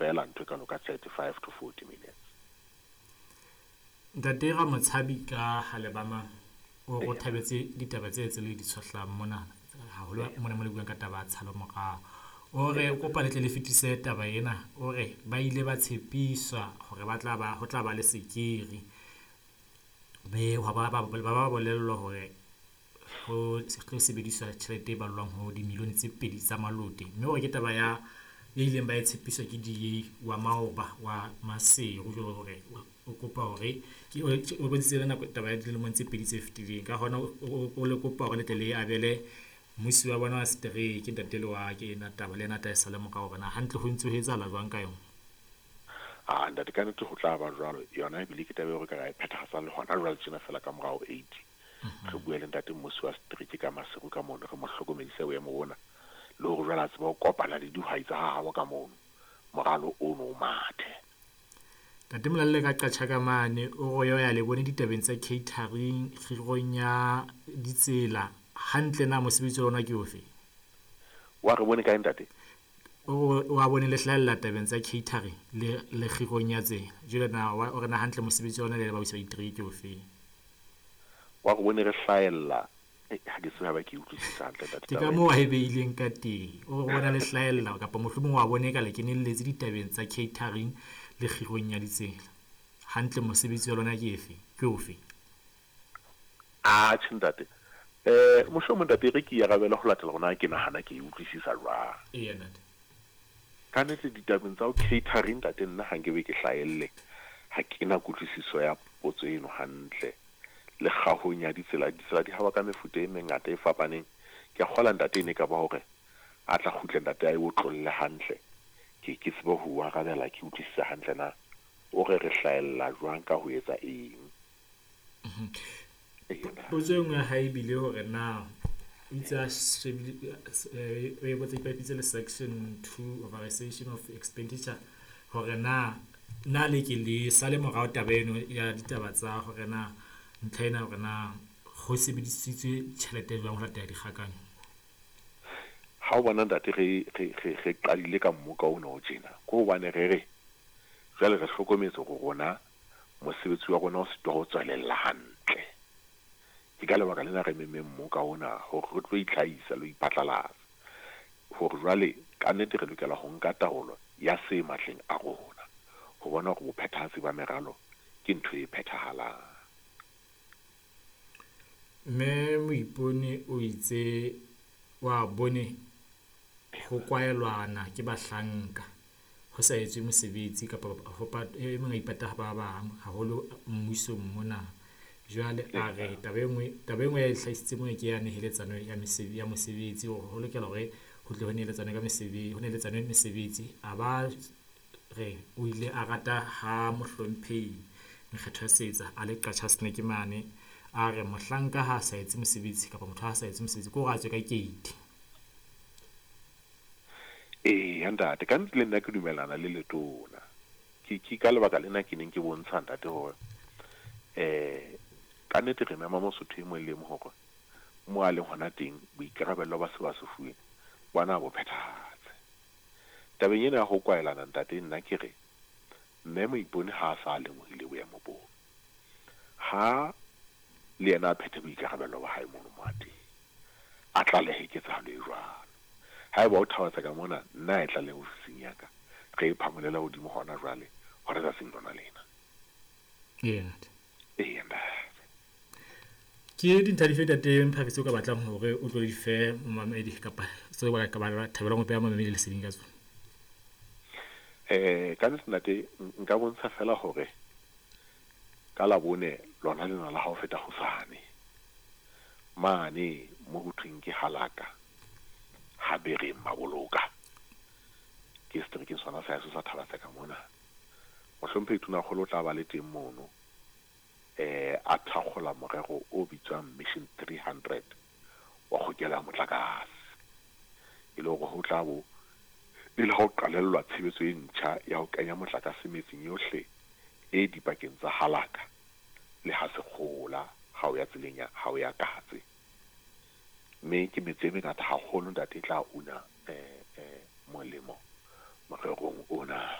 fela ntho ka loka 35 to 40 minutes. Ntatega Motshabi ka Halebama o go thabetse ditaba tse le di tshotlang mona haholo mona mo le buang ka taba tshalo moga o re kopa letle le fetise taba ena o re ba ile ba tshepiswa gore ba tla ba go tla ba le sekiri be ba bolelwa gore go sebediswa tšhelete ba lwang ho dimilione tse 2 tsa maloti mme o ke taba ya ileng ba tshepiswa ke di wa maoba wa masego jo gore o kopa gore ke o bontse le nako taba ya dilemo tse 2 tse fetileng ka hona o le kopa gore le le abele musi wa bona wa strike ke ntatele wa ke na taba le na ta sala mo ka bona hantle ho ntse ho etsala jwang ka yona ntate ka ntse go tla ba jwalo yona e bile ke tabe gore ka e phethagasa le hona jwale tsena fela ka morao 80 re bua le ntate musi wa strike ka masego ka mona re mo hlokomedise o ya mo bona le go jwala tseba o kopana le dihwai tsa gago ka mono moralo o no mathe tate molalle ka qacha ka mane o go ya le bone ditabeng tsa catering khironya ditsela hantle na mosebetsi ona ke ofe wa re bone ka ntate o wa bone le hlalla tabeng tsa catering le khironya tsela jule na o re na hantle mosebetsi ona le ba busa ditrike ke ofe wa go bone re hlaella ha ke se ba ke utlwisisa hantle ntate ke ka mo wa beileng ka teng o bona le hlaella kapa mohlomong wa bone ka le kenelletse ditabeng tsa catering le khironya ditsela hantle mosebetsi wa lona ke efe ke ofe tshindate mohlomong ntate re ke ya gabela go latela gona ke nagana ke utlwisisa jwang ntate ka ntle ditabeng tsa catering ntate nna ha nke be ke hlaelle ha ke na kutlwisiso ya potso eno hantle le gahonya ditsela di hawa ka mefuta e mengata e fapaneng ke gola ntate ne ka ba hore a tla khutla ntate a e otlolle hantle ke tsebo ho wa gabela ke utlwisisa hantle na o re hlaella jwang ka ho etsa eng potso engwe ha e bile hore na itsa e botse ipapitse le section 2 authorization of expenditure hore na le ke le sale morao tabeno ya ditaba tsa hore na ntlhaena hore na go sebedisitswe tšhelete jwang go latela dikgakanyo ha o bona ntate re qadile ka mmoka o no tjena go bane re jwale re hlokometse go rona mosebetsi wa rona o se tlo tswelella hantle ke ka lebaka lena re memme mmoka ona ho re tlo itlhaisa lo ipatlalatsa ho re jwale ka nnete re lokela ho nka taolo ya se mahleng a rona ho bona go bophethatsi ba meralo ke ntho e phethahalang me moipone o itse wa bone go kwaelwana ke bahlanka ho sa etswe mosebetsi kapa ho mongwe ipata ba bang haholo mmuso mona jwale a re tabengwe ya hlaisitse mo ke ya neheletsano ya mosebetsi ho lokela hore ho tle ho neheletsano ka mosebetsi ho neheletsano ya mosebetsi a ba re o ile a rata ha mohlomphehi nkgetho setsa a le qacha snake mane a re mohlanka ha sa etse mosebetsi kapa motho ha sa etse mosebetsi ko ga tswe ka gate ntate ka ntle nna ke dumelana le letona ke ka lebaka lena ke neng ke bontsha ntate hore ka nnete re mema mosotho e mo le mo hore mo a le hona teng boikarabelo ba se ba se fuwe bona bo phethahatse tabeng ena go kwaelana ntate nna ke re mme mo ipone ha sa le mo ile boya mo bo ha le yena a phethe boikarabelo ba hae mono moate a tla le heketsa le jwalo ha ba o thawatsa ka mona nna e tla le ofising ya ka re iphamolela godimo hona jwale hore tsa seng lona lena ke dintlha di feta teng phakise o ka batlang hore o tlo di fe mamedi kapa se ba ka ba thabela go pea mamedi le seding ka tsona ka ntate nka bontsha fela hore ka la bone lona lena la ha o feta go sane mane mo go tweng ke halaka ha bere maboloka ke ke sona sa sa thabatsa ka mona mo hlomphe tuna go lo tla ba le teng mono a thakgola morero o bitswang mission 300 wa go kela motlakase ile go go tla bo le le go qalellwa tshebetso e ntšha ya go kenya motlakase metseng yohle e dipakeng tsa halaka le ha se khola ha o ya tseleng ha o ya katse me ke metse me ngata ha golo ntate tla una molemo morerong ona